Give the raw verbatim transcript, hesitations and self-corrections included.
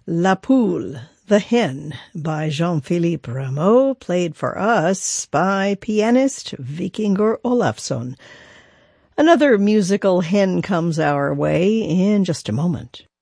La Poule, The Hen, by Jean-Philippe Rameau, played for us by pianist Vikingur Olafsson. Another musical hen comes our way in just a moment.